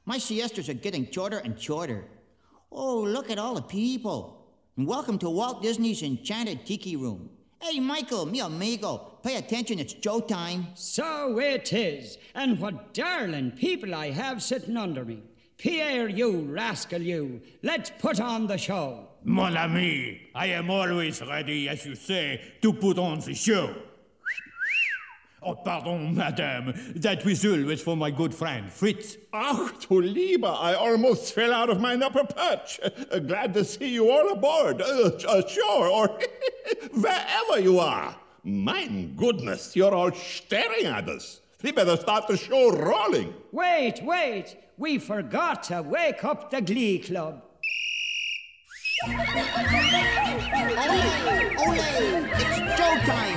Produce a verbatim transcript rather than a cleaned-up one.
My siestas are getting shorter and shorter. Oh, look at all the people. And welcome to Walt Disney's Enchanted Tiki Room. Hey, Michael, mi amigo, pay attention, it's showtime. So it is. And what darling people I have sitting under me. Pierre, you rascal, you. Let's put on the show. Mon ami, I am always ready, as you say, to put on the show. Oh, pardon, madame. That whistle was for my good friend, Fritz. Ach, du Lieber, I almost fell out of my upper perch. Uh, glad to see you all aboard, uh, ashore, or wherever you are. My goodness, you're all staring at us. We better start the show rolling. Wait, wait. We forgot to wake up the Glee Club. Ole, ole, it's showtime.